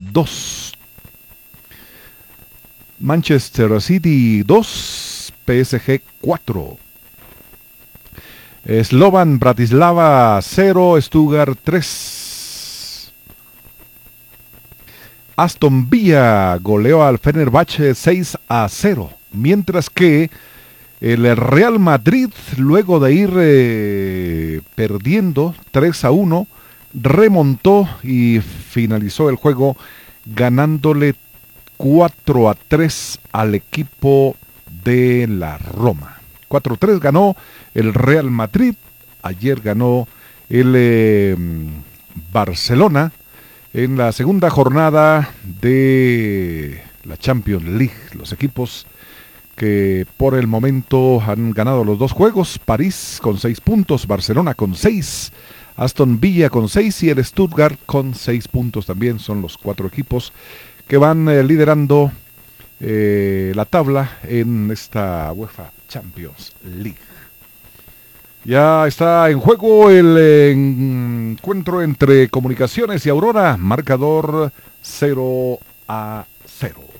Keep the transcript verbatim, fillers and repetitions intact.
dos. Manchester City dos, P S G cuatro. Slovan Bratislava cero, Stuttgart tres. Aston Villa goleó al Fenerbahce seis a cero. Mientras que el Real Madrid, luego de ir eh, perdiendo tres a uno, remontó y finalizó el juego ganándole cuatro a tres al equipo de la Roma. cuatro a tres ganó el Real Madrid. Ayer ganó el eh, Barcelona en la segunda jornada de la Champions League. Los equipos que por el momento han ganado los dos juegos: París con seis puntos, Barcelona con seis, Aston Villa con seis y el Stuttgart con seis puntos también. Son los cuatro equipos que van eh, liderando eh, la tabla en esta UEFA Champions League. Ya está en juego el eh, encuentro entre Comunicaciones y Aurora, marcador cero a cero.